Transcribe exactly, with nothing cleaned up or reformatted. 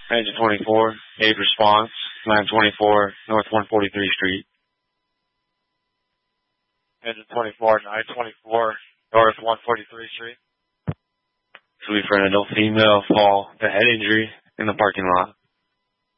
Engine twenty-four, aid response, nine twenty-four, North one forty-three Street. Engine twenty-four, nine twenty-four, North one forty-three Street. Sweet for an adult female fall to head injury in the parking lot.